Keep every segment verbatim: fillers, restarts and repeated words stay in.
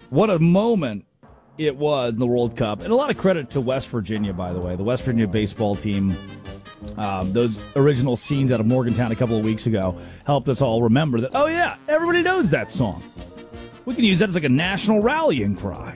What a moment it was in the World Cup. And a lot of credit to West Virginia, by the way. The West Virginia baseball team, um, those original scenes out of Morgantown a couple of weeks ago helped us all remember that, oh, yeah, everybody knows that song. We can use that as like a national rallying cry.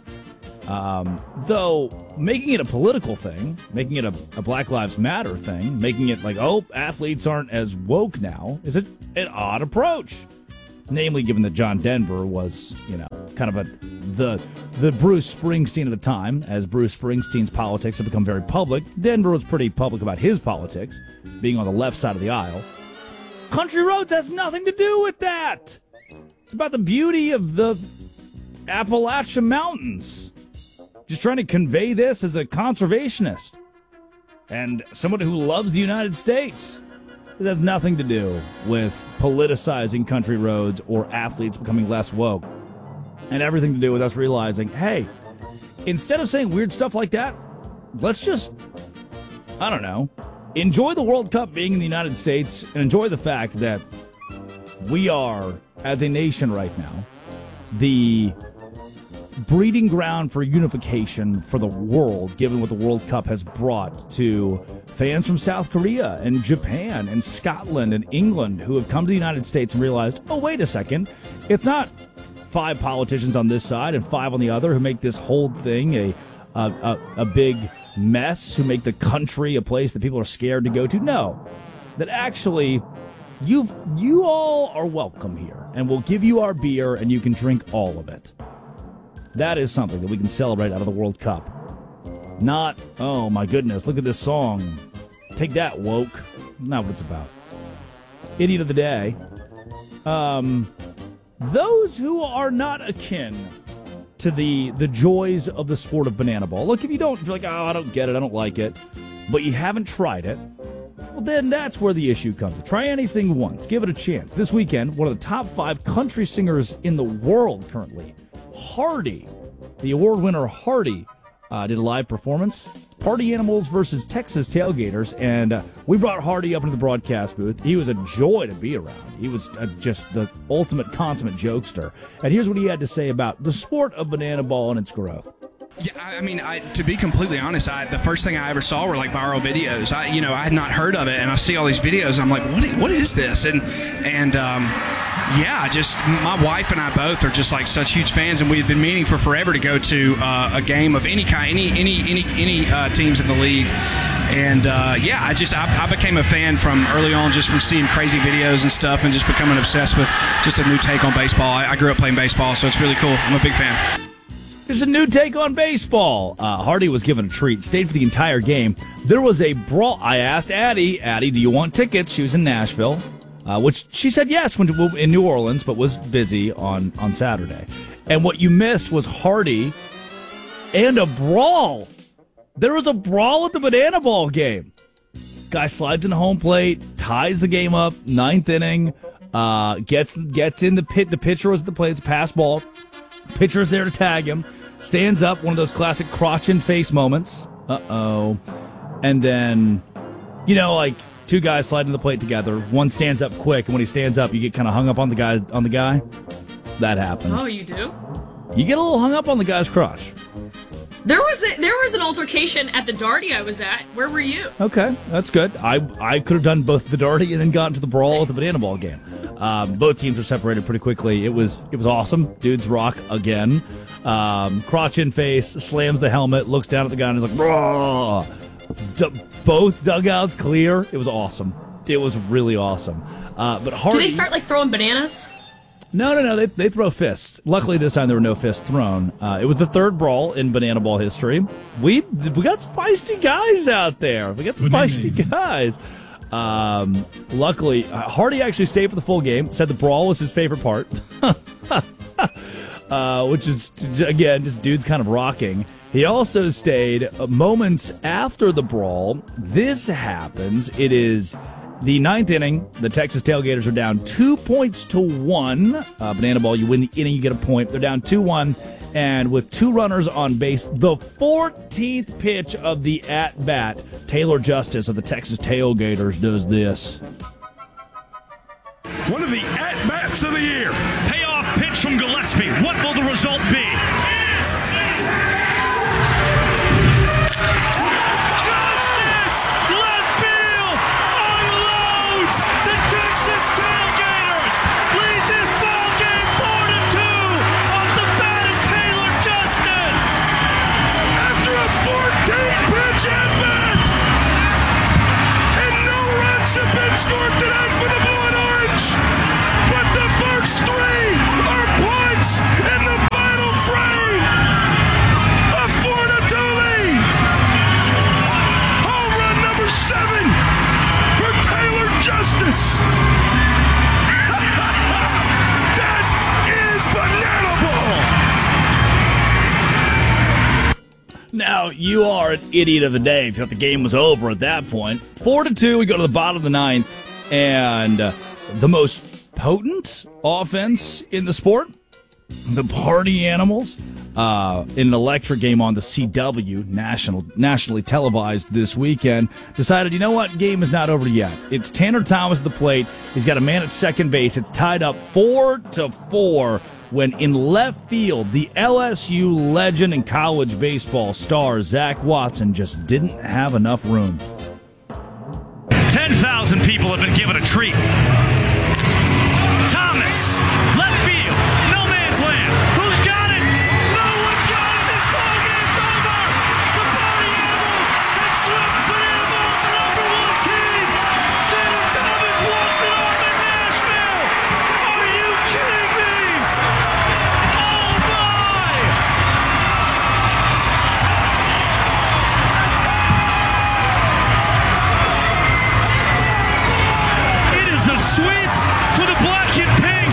Um, though, making it a political thing, making it a, a Black Lives Matter thing, making it like, oh, athletes aren't as woke now, is a, an odd approach. Namely, given that John Denver was, you know, kind of a the the Bruce Springsteen of the time. As Bruce Springsteen's politics have become very public, Denver was pretty public about his politics, being on the left side of the aisle. Country Roads has nothing to do with that. It's about the beauty of the Appalachian Mountains. Just trying to convey this as a conservationist and someone who loves the United States. It has nothing to do with politicizing country roads or athletes becoming less woke. And everything to do with us realizing, hey, instead of saying weird stuff like that, let's just, I don't know, enjoy the World Cup being in the United States and enjoy the fact that we are, as a nation right now, the breeding ground for unification for the world, given what the World Cup has brought to fans from South Korea and Japan and Scotland and England who have come to the United States and realized, oh, wait a second, it's not five politicians on this side and five on the other who make this whole thing a a, a, a big mess, who make the country a place that people are scared to go to. No, that actually you've you all are welcome here, and we'll give you our beer and you can drink all of it. That is something that we can celebrate out of the World Cup. Not, oh my goodness, look at this song. Take that, woke. Not what it's about. Idiot of the day. Um, those who are not akin to the the joys of the sport of banana ball. Look, if you don't, if you're like, oh, I don't get it, I don't like it, but you haven't tried it, well, then that's where the issue comes. Try anything once. Give it a chance. This weekend, one of the top five country singers in the world currently, Hardy, the award winner Hardy, uh, did a live performance. Party Animals versus Texas Tailgaters, and uh, we brought Hardy up into the broadcast booth. He was a joy to be around. He was uh, just the ultimate consummate jokester. And here's what he had to say about the sport of banana ball and its growth. Yeah, I mean, I, to be completely honest, I, the first thing I ever saw were like viral videos. I, you know, I had not heard of it, and I see all these videos, and I'm like, what? What is this? And and um, yeah, just my wife and I both are just like such huge fans, and we had been meaning for forever to go to uh, a game of any kind, any any any any uh, teams in the league. And uh, yeah, I just I, I became a fan from early on, just from seeing crazy videos and stuff, and just becoming obsessed with just a new take on baseball. I, I grew up playing baseball, so it's really cool. I'm a big fan. There's a new take on baseball. Uh, Hardy was given a treat, stayed for the entire game. There was a brawl. I asked Addie, Addie, do you want tickets? She was in Nashville, uh, which she said yes when to, in New Orleans, but was busy on, on Saturday. And what you missed was Hardy and a brawl. There was a brawl at the banana ball game. Guy slides into home plate, ties the game up, ninth inning, uh, gets gets in the pit. The pitcher was at the plate. It's a pass ball. Pitcher's there to tag him. Stands up, one of those classic crotch and face moments. Uh-oh. And then, you know, like two guys slide into the plate together. One stands up quick, and when he stands up, you get kind of hung up on the guy. On the guy. That happened. Oh, you do? You get a little hung up on the guy's crotch. There was a, there was an altercation at the Darty I was at. Where were you? Okay, that's good. I I could have done both the Darty and then gotten to the brawl at the banana ball game. Um, both teams were separated pretty quickly. It was it was awesome. Dudes rock again. Um, crotch in face, slams the helmet, looks down at the guy and is like, raw. D- both dugouts clear. It was awesome. It was really awesome. Uh, but Hardy, do they start like throwing bananas? No, no, no. They they throw fists. Luckily, this time there were no fists thrown. Uh, it was the third brawl in banana ball history. We we got some feisty guys out there. We got some feisty guys. Um, luckily, uh, Hardy actually stayed for the full game. Said the brawl was his favorite part, uh, which is again just dudes kind of rocking. He also stayed uh, moments after the brawl. This happens. It is the ninth inning. The Texas Tailgaters are down two points to one. Uh, banana ball, you win the inning, you get a point. They're down two one. And with two runners on base, the fourteenth pitch of the at-bat, Taylor Justice of the Texas Tailgaters does this. One of the at-bats of the year. Payoff pitch from Gillespie. What will the result be? Now, you are an idiot of the day if you thought the game was over at that point. Four to two, we go to the bottom of the ninth, and uh, the most potent offense in the sport, the Party Animals, uh, in an electric game on the C W, national, nationally televised this weekend, decided, you know what, game is not over yet. It's Tanner Thomas at the plate. He's got a man at second base. It's tied up four to four when in left field, the L S U legend and college baseball star Zach Watson just didn't have enough room. ten thousand people have been given a treat. Thomas, left field, no man's land. Who's got it? No one's got it. This ball game's over. The Party Animals have swept Banana Ball's number one team. Tanner Thomas walks it off in Nashville. Are you kidding me? Oh my! It is a sweep for the black and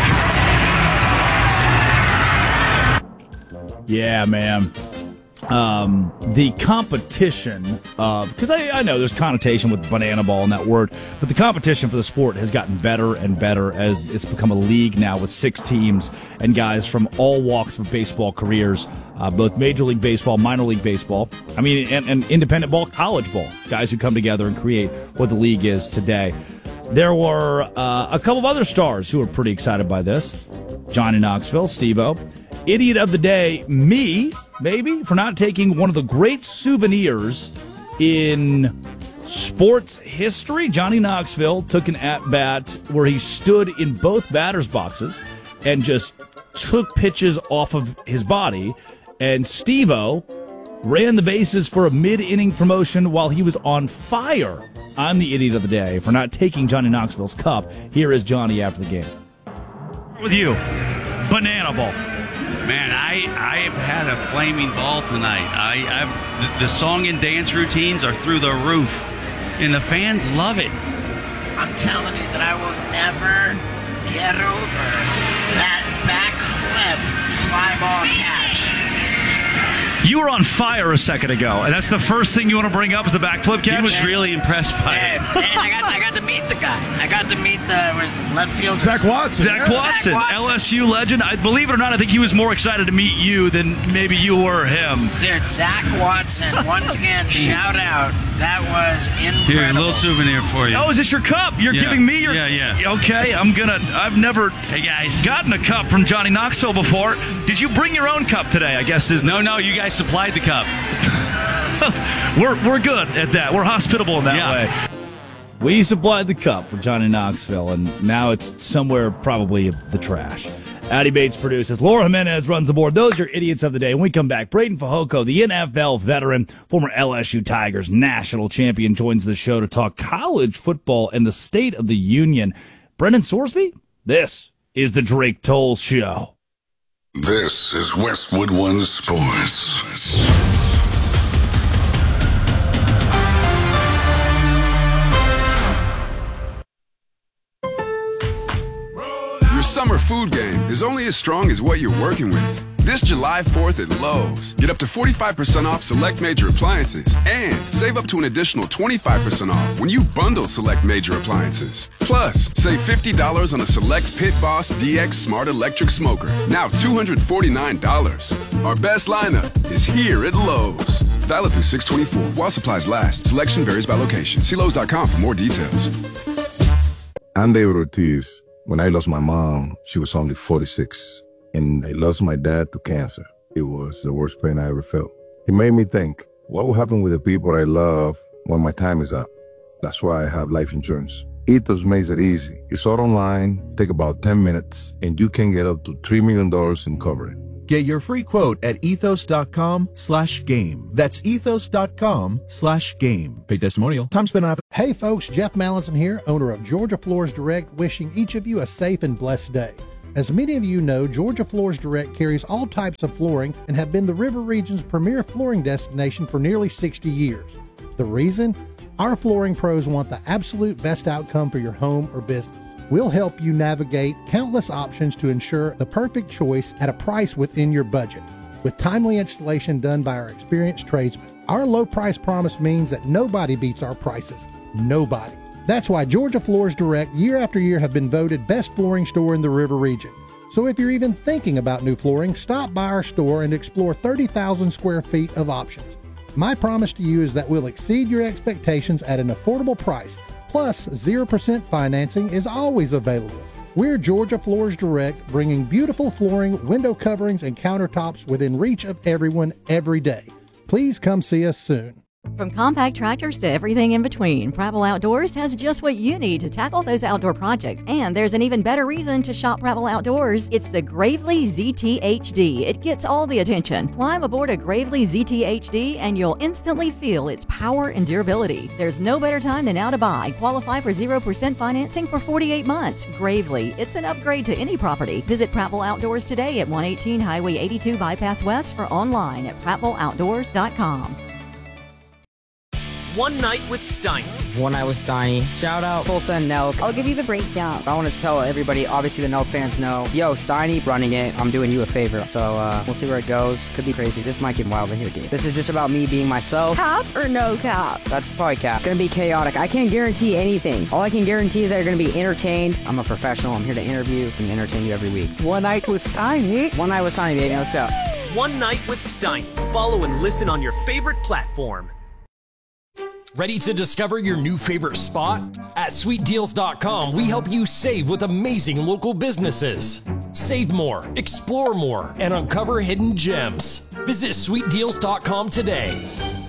pink. Yeah, man. Um, the competition of, because I, I know there's connotation with banana ball and that word, but the competition for the sport has gotten better and better as it's become a league now with six teams and guys from all walks of baseball careers, uh, both Major League Baseball, minor league baseball, I mean, and, and independent ball, college ball, guys who come together and create what the league is today. There were uh, a couple of other stars who were pretty excited by this. Johnny Knoxville, Steve-O. Idiot of the day, me, maybe, for not taking one of the great souvenirs in sports history. Johnny Knoxville took an at-bat where he stood in both batters' boxes and just took pitches off of his body. And Steve-O ran the bases for a mid-inning promotion while he was on fire. I'm the idiot of the day for not taking Johnny Knoxville's cup. Here is Johnny after the game. With you, banana ball. Man, I, I have had a flaming ball tonight. I I've, the, the song and dance routines are through the roof, and the fans love it. I'm telling you that I will never get over that backflip fly ball catch. You were on fire a second ago, and that's the first thing you want to bring up is the backflip catch? He was really impressed by And, it. and I got I got to meet the guy. I got to meet the what is it, left field. Zach Watson. Zach yeah. Watson, Zach Watson. L S U legend. I believe it or not, I think he was more excited to meet you than maybe you were him. Dude, Zach Watson, once again, shout out. That was incredible. Here, a little souvenir for you. Oh, is this your cup? You're Yeah. giving me your... Yeah, yeah. Okay, I'm gonna... I've never Hey, guys. gotten a cup from Johnny Knoxville before. Did you bring your own cup today, I guess? Is No, no, you guys supplied the cup. we're, we're good at that. We're hospitable in that Yeah. way. We supplied the cup for Johnny Knoxville, and now it's somewhere probably the trash. Addie Bates produces. Laura Jimenez runs the board. Those are your idiots of the day. When we come back, Braden Fajoko, the N F L veteran, former L S U Tigers national champion, joins the show to talk college football and the state of the union. Brendan Sorsby, this is the Drake Toll Show. This is Westwood One Sports. Your summer food game is only as strong as what you're working with. This July fourth at Lowe's, get up to forty-five percent off select major appliances and save up to an additional twenty-five percent off when you bundle select major appliances. Plus, save fifty dollars on a select Pit Boss D X Smart Electric Smoker, now two hundred forty-nine dollars. Our best lineup is here at Lowe's. Valid through six twenty-four while supplies last. Selection varies by location. See Lowe's dot com for more details. I'm David Ortiz. When I lost my mom, she was only forty-six. And I lost my dad to cancer. It was the worst pain I ever felt. It made me think, what will happen with the people I love when my time is up? That's why I have life insurance. Ethos makes it easy. It's all online, take about ten minutes, and you can get up to three million dollars in coverage. Get your free quote at ethos.com slash game. That's ethos.com slash game. Pay testimonial. Time spent on. Hey folks, Jeff Mallinson here, owner of Georgia Floors Direct, wishing each of you a safe and blessed day. As many of you know, Georgia Floors Direct carries all types of flooring and have been the River Region's premier flooring destination for nearly sixty years. The reason? Our flooring pros want the absolute best outcome for your home or business. We'll help you navigate countless options to ensure the perfect choice at a price within your budget, with timely installation done by our experienced tradesmen. Our low price promise means that nobody beats our prices. Nobody. That's why Georgia Floors Direct year after year have been voted best flooring store in the River Region. So if you're even thinking about new flooring, stop by our store and explore thirty thousand square feet of options. My promise to you is that we'll exceed your expectations at an affordable price. Plus, zero percent financing is always available. We're Georgia Floors Direct, bringing beautiful flooring, window coverings, and countertops within reach of everyone every day. Please come see us soon. From compact tractors to everything in between, Prattville Outdoors has just what you need to tackle those outdoor projects. And there's an even better reason to shop Prattville Outdoors. It's the Gravely Z T H D. It gets all the attention. Climb aboard a Gravely Z T H D and you'll instantly feel its power and durability. There's no better time than now to buy. Qualify for zero percent financing for forty-eight months. Gravely, it's an upgrade to any property. Visit Prattville Outdoors today at one eighteen Highway eighty-two Bypass West or online at prattville outdoors dot com. One Night with Steiny. One Night with Steiny. Shout out Tulsa and Nelk. I'll give you the breakdown. I want to tell everybody, obviously the Nelk fans know, yo, Steiny running it, I'm doing you a favor. So uh, we'll see where it goes. Could be crazy. This might get wild in here, dude. This is just about me being myself. Cap or no cap? That's probably cap. Gonna be chaotic. I can't guarantee anything. All I can guarantee is that you're gonna be entertained. I'm a professional. I'm here to interview and entertain you every week. One Night with Steiny. One Night with Steiny, baby. Let's go. One Night with Steiny. Follow and listen on your favorite platform. Ready to discover your new favorite spot? At sweet deals dot com, we help you save with amazing local businesses. Save more, explore more, and uncover hidden gems. Visit sweet deals dot com today.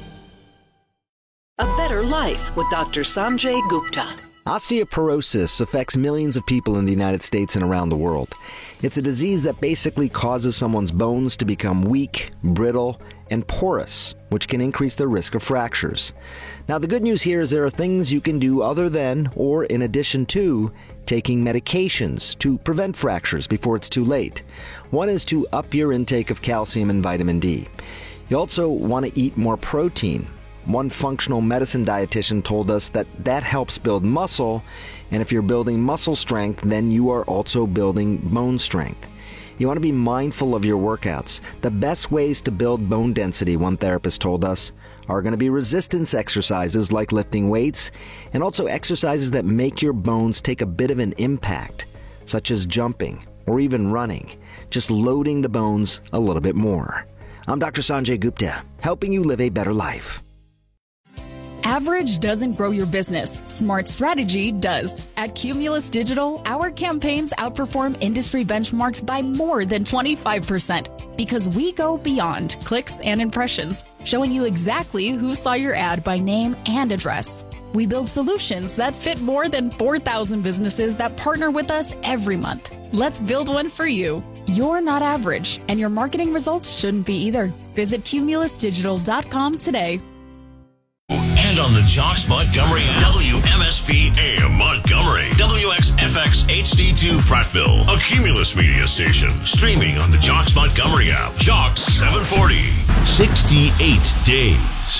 A better life with Doctor Sanjay Gupta. Osteoporosis affects millions of people in the United States and around the world. It's a disease that basically causes someone's bones to become weak, brittle, and porous, which can increase the risk of fractures. Now, the good news here is there are things you can do other than, or in addition to, taking medications to prevent fractures before it's too late. One is to up your intake of calcium and vitamin D. You also want to eat more protein. One functional medicine dietitian told us that that helps build muscle, and if you're building muscle strength, then you are also building bone strength. You want to be mindful of your workouts. The best ways to build bone density, one therapist told us, are going to be resistance exercises like lifting weights, and also exercises that make your bones take a bit of an impact, such as jumping or even running, just loading the bones a little bit more. I'm Doctor Sanjay Gupta, helping you live a better life. Average doesn't grow your business. Smart strategy does. At Cumulus Digital, our campaigns outperform industry benchmarks by more than twenty-five percent because we go beyond clicks and impressions, showing you exactly who saw your ad by name and address. We build solutions that fit more than four thousand businesses that partner with us every month. Let's build one for you. You're not average, and your marketing results shouldn't be either. Visit cumulus digital dot com today. And on the Jocks Montgomery app. W M S P A M Montgomery. W X F X H D two Prattville. A Cumulus media station. Streaming on the Jocks Montgomery app. Jocks seven forty. sixty-eight days.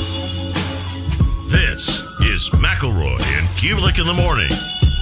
This is McElroy and Kubelik in the morning.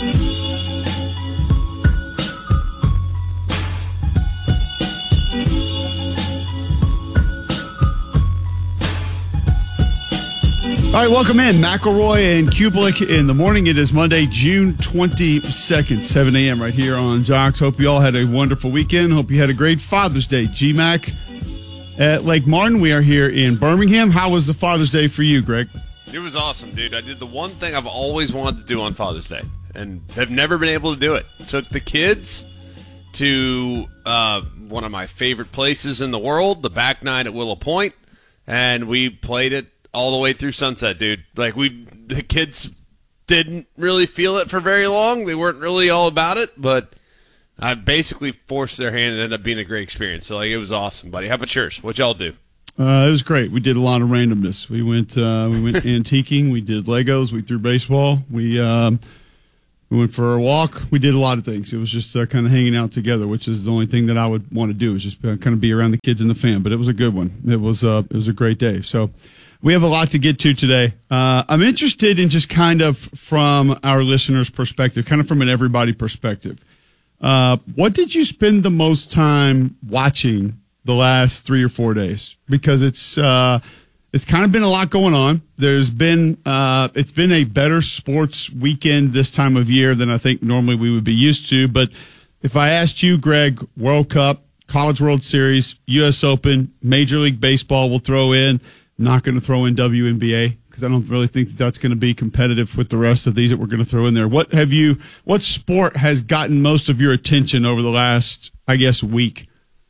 All right, welcome in. McElroy and Kubelik in the morning. It is Monday, June twenty-second, seven a.m. right here on Jocks. Hope you all had a wonderful weekend. Hope you had a great Father's Day. G-Mac at Lake Martin. We are here in Birmingham. How was the Father's Day for you, Greg? It was awesome, dude. I did the one thing I've always wanted to do on Father's Day, and have never been able to do it. Took the kids to uh, one of my favorite places in the world, the Back Nine at Willow Point, and we played it all the way through sunset, dude. Like, we, the kids didn't really feel it for very long. They weren't really all about it, but I basically forced their hand and ended up being a great experience. So, like, it was awesome, buddy. How about yours? What y'all do? Uh, it was great. We did a lot of randomness. We went, uh, we went antiquing. We did Legos. We threw baseball. We, um, we went for a walk. We did a lot of things. It was just uh, kind of hanging out together, which is the only thing that I would want to do, is just uh, kind of be around the kids and the fam. But it was a good one. It was, uh, it was a great day. So, we have a lot to get to today. Uh, I'm interested in just kind of from our listeners' perspective, kind of from an everybody perspective. Uh, what did you spend the most time watching the last three or four days? Because it's uh, it's kind of been a lot going on. There's been uh, it's been a better sports weekend this time of year than I think normally we would be used to. But if I asked you, Greg, World Cup, College World Series, U S Open, Major League Baseball, we'll throw in. Not going to throw in W N B A because I don't really think that that's going to be competitive with the rest of these that we're going to throw in there. What have you? What sport has gotten most of your attention over the last, I guess, week?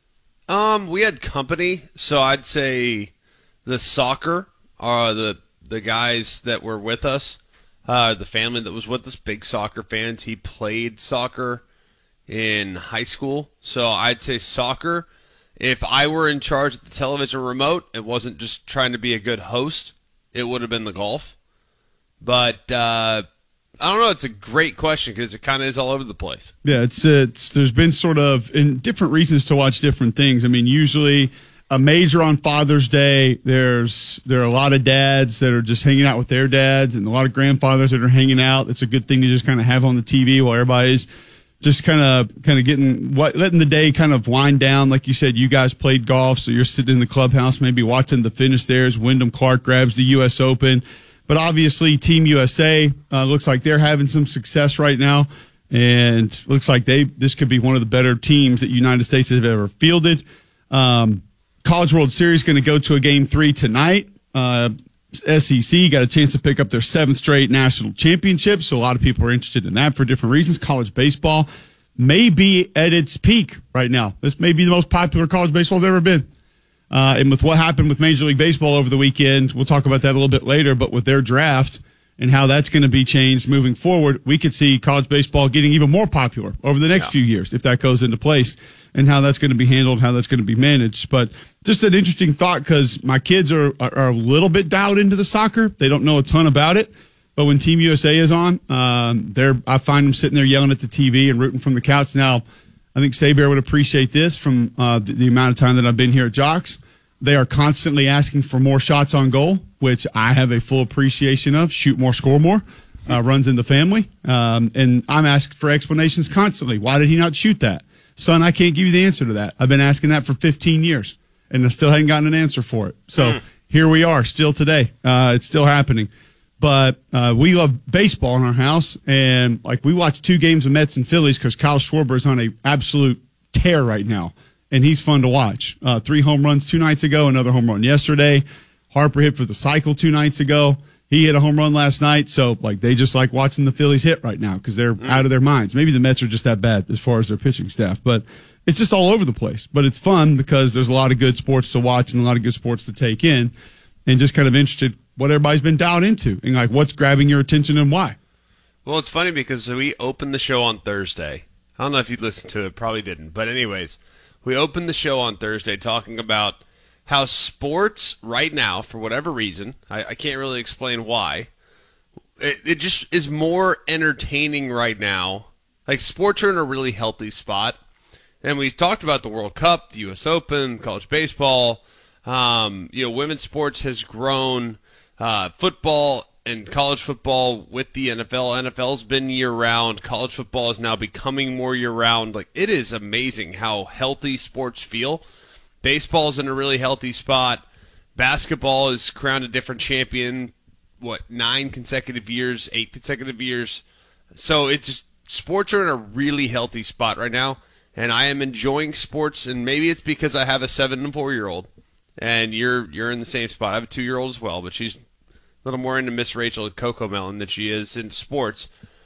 Um, we had company, so I'd say the soccer. Uh, the the guys that were with us, uh, the family that was with us, big soccer fans. He played soccer in high school, so I'd say soccer. If I were in charge of the television remote, it wasn't just trying to be a good host, it would have been the golf. But uh, I don't know. It's a great question because it kind of is all over the place. Yeah, it's it's. There's been sort of in different reasons to watch different things. I mean, usually a major on Father's Day. There's there are a lot of dads that are just hanging out with their dads, and a lot of grandfathers that are hanging out. It's a good thing to just kind of have on the T V while everybody's just kind of kind of getting what letting the day kind of wind down. Like you said, you guys played golf, so you're sitting in the clubhouse, maybe watching the finish there as Wyndham Clark grabs the U S Open. But obviously, Team U S A uh, looks like they're having some success right now, and looks like they this could be one of the better teams that the United States have ever fielded. Um, College World Series going to go to a game three tonight. Uh, S E C got a chance to pick up their seventh straight national championship, so a lot of people are interested in that for different reasons. College baseball may be at its peak right now. This may be the most popular college baseball has ever been. Uh, and with what happened with Major League Baseball over the weekend, we'll talk about that a little bit later, but with their draft and how that's going to be changed moving forward, we could see college baseball getting even more popular over the next yeah. few years if that goes into place, and how that's going to be handled, how that's going to be managed. But just an interesting thought because my kids are, are, are a little bit dialed into the soccer. They don't know a ton about it. But when Team U S A is on, um, they're, I find them sitting there yelling at the T V and rooting from the couch. Now, I think Saber would appreciate this from uh, the, the amount of time that I've been here at Jocks. They are constantly asking for more shots on goal, which I have a full appreciation of. Shoot more, score more. Uh, runs in the family. Um, and I'm asked for explanations constantly. Why did he not shoot that? Son, I can't give you the answer to that. I've been asking that for fifteen years, and I still haven't gotten an answer for it. So mm. here we are, still today. Uh, it's still happening. But uh, we love baseball in our house, and like we watch two games of Mets and Phillies because Kyle Schwarber is on a absolute tear right now, and he's fun to watch. Uh, three home runs two nights ago, another home run yesterday. Harper hit for the cycle two nights ago. He hit a home run last night, so like they just like watching the Phillies hit right now because they're mm. out of their minds. Maybe the Mets are just that bad as far as their pitching staff, but it's just all over the place. But it's fun because there's a lot of good sports to watch and a lot of good sports to take in, and just kind of interested what everybody's been dialed into and like what's grabbing your attention and why. Well, it's funny because we opened the show on Thursday. I don't know if you listened to it, probably didn't, but anyways, we opened the show on Thursday talking about how sports right now, for whatever reason, I, I can't really explain why, it, it just is more entertaining right now. Like, sports are in a really healthy spot. And we talked about the World Cup, the U S Open, college baseball. Um, you know, women's sports has grown. Uh, football and college football with the N F L. N F L's been year-round. College football is now becoming more year-round. Like, it is amazing how healthy sports feel. Baseball's in a really healthy spot. Basketball is crowned a different champion, what, nine consecutive years, eight consecutive years. So it's just, sports are in a really healthy spot right now, and I am enjoying sports, and maybe it's because I have a seven and four-year-old, and you're you're in the same spot. I have a two-year-old as well, but she's a little more into Miss Rachel and Coco Melon than she is in sports.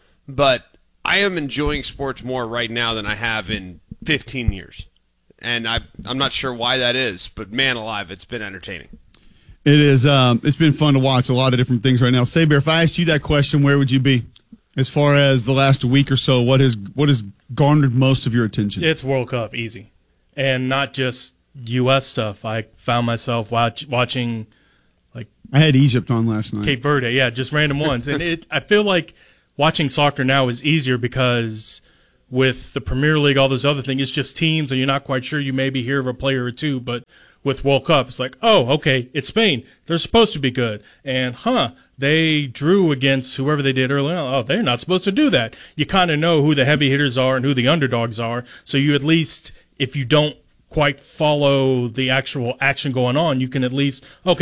But I am enjoying sports more right now than I have in fifteen years. And I, I'm not sure why that is, but man alive, it's been entertaining. It is. Um, it's been fun to watch a lot of different things right now. Saber, if I asked you that question, where would you be as far as the last week or so? What has what has garnered most of your attention? It's World Cup, easy, and not just U S stuff. I found myself watch, watching, like I had Egypt on last night. Cape Verde, yeah, just random ones, and it. I feel like watching soccer now is easier because with the Premier League, all those other things, it's just teams, and you're not quite sure. You maybe hear of a player or two, but with World Cup, it's like, oh, okay, it's Spain. They're supposed to be good. And, huh, they drew against whoever they did earlier on. Oh, they're not supposed to do that. You kind of know who the heavy hitters are and who the underdogs are. So you at least, if you don't quite follow the actual action going on, you can at least, okay,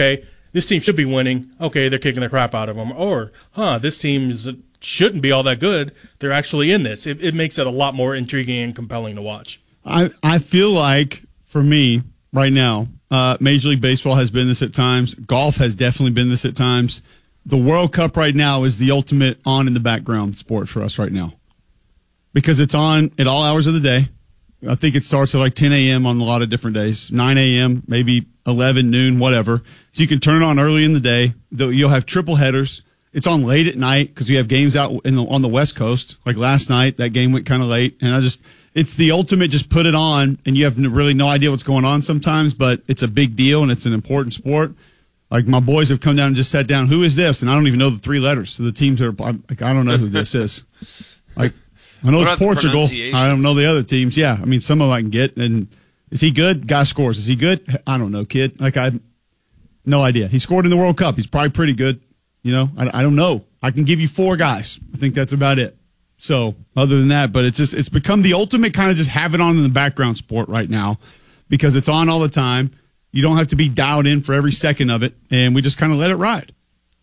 this team should be winning. Okay, they're kicking the crap out of them. Or, huh, this team shouldn't be all that good. They're actually in this. It, it makes it a lot more intriguing and compelling to watch. I, I feel like, for me, right now, uh, Major League Baseball has been this at times. Golf has definitely been this at times. The World Cup right now is the ultimate on in the background sport for us right now. Because it's on at all hours of the day. I think it starts at like ten a.m. on a lot of different days, nine a.m., maybe eleven, noon, whatever. So you can turn it on early in the day. You'll have triple headers. It's on late at night because we have games out in the, on the West Coast. Like last night, that game went kind of late. And I just, it's the ultimate, just put it on, and you have really no idea what's going on sometimes, but it's a big deal and it's an important sport. Like my boys have come down and just sat down, who is this? And I don't even know the three letters. So the teams are, like, I don't know who this is. Like, I know What it's about the Portugal. pronunciation? I don't know the other teams. Yeah, I mean, some of them I can get. And is he good? Guy scores. Is he good? I don't know, kid. Like, I no idea. He scored in the World Cup. He's probably pretty good. You know, I, I don't know. I can give you four guys. I think that's about it. So, other than that, but it's just, it's become the ultimate kind of just have it on in the background sport right now because it's on all the time. You don't have to be dialed in for every second of it, and we just kind of let it ride.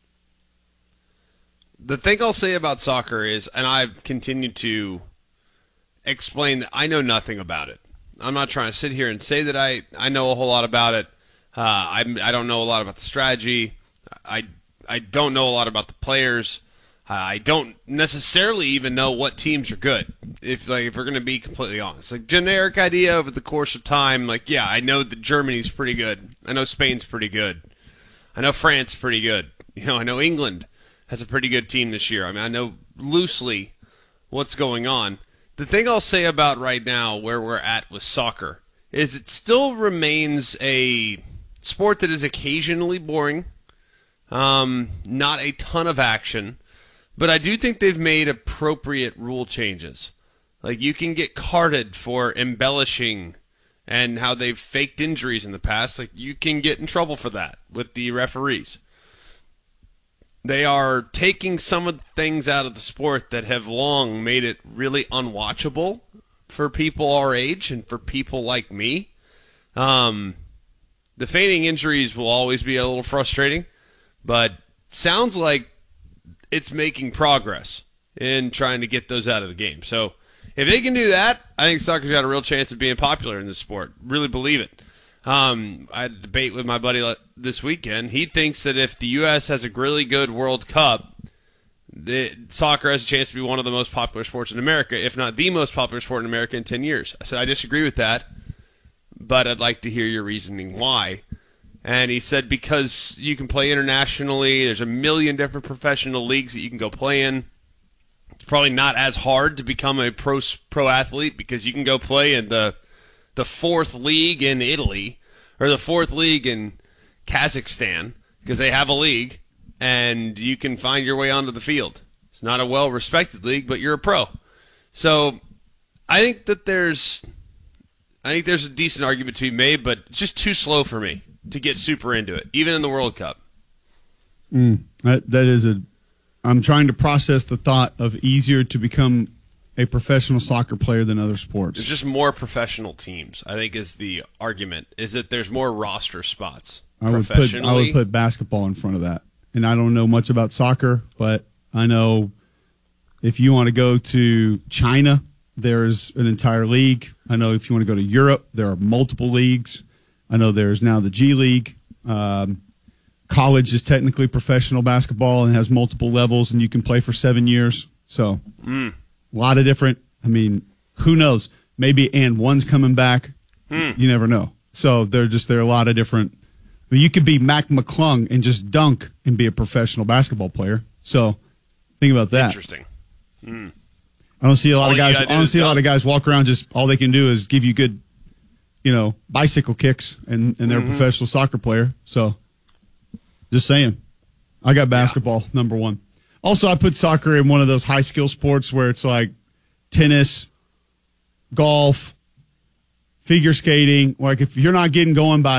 The thing I'll say about soccer is, and I've continued to explain that I know nothing about it. I'm not trying to sit here and say that I, I know a whole lot about it. Uh, I I don't know a lot about the strategy. I I don't know a lot about the players. Uh, I don't necessarily even know what teams are good. If like if we're gonna be completely honest, like generic idea over the course of time, like yeah, I know that Germany's pretty good. I know Spain's pretty good. I know France is pretty good. You know, I know England has a pretty good team this year. I mean, I know loosely what's going on. The thing I'll say about right now where we're at with soccer is it still remains a sport that is occasionally boring, um, not a ton of action, but I do think they've made appropriate rule changes. Like you can get carded for embellishing and how they've faked injuries in the past. Like you can get in trouble for that with the referees. They are taking some of the things out of the sport that have long made it really unwatchable for people our age and for people like me. Um, the feigning injuries will always be a little frustrating, but sounds like it's making progress in trying to get those out of the game. So if they can do that, I think soccer's got a real chance of being popular in this sport. Really believe it. Um, I had a debate with my buddy this weekend. He thinks that if the U S has a really good World Cup, the, soccer has a chance to be one of the most popular sports in America, if not the most popular sport in America in ten years. I said, I disagree with that, but I'd like to hear your reasoning why. And he said, because you can play internationally, there's a million different professional leagues that you can go play in. It's probably not as hard to become a pro pro athlete because you can go play in the the fourth league in Italy or the fourth league in Kazakhstan because they have a league and you can find your way onto the field. It's not a well-respected league, but you're a pro. So I think that there's I think there's a decent argument to be made, but it's just too slow for me to get super into it, even in the World Cup. Mm, that, that is a I'm trying to process the thought of easier to become a professional soccer player than other sports. There's just more professional teams, I think, is the argument, is that there's more roster spots I would put professionally. I would put basketball in front of that. And I don't know much about soccer, but I know if you want to go to China, there's an entire league. I know if you want to go to Europe, there are multiple leagues. I know there's now the G League. Um, college is technically professional basketball and has multiple levels, and you can play for seven years. So Mm. a lot of different, I mean, who knows? Maybe and one's coming back. Hmm. You never know. So they're just, there are a lot of different, I mean, you could be Mac McClung and just dunk and be a professional basketball player. So think about that. Interesting. Hmm. I don't see a lot All of you guys, gotta I do don't is see a lot dunk. of guys walk around just, all they can do is give you good, you know, bicycle kicks and, and they're Mhm. a professional soccer player. So just saying. I got basketball, number one. Also, I put soccer in one of those high skill sports where it's like tennis, golf, figure skating. Like if you're not getting going by